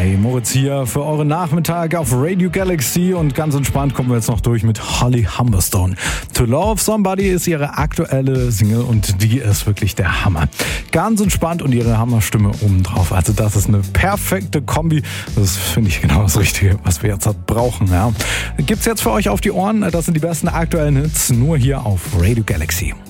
Hi, Moritz hier für euren Nachmittag auf Radio Galaxy und ganz entspannt kommen wir jetzt noch durch mit Holly Humberstone. To Love Somebody ist ihre aktuelle Single und die ist wirklich der Hammer. Ganz entspannt und ihre Hammerstimme obendrauf. Also das ist eine perfekte Kombi. Das finde ich genau das Richtige, was wir jetzt brauchen. Ja. Gibt's jetzt für euch auf die Ohren. Das sind die besten aktuellen Hits nur hier auf Radio Galaxy.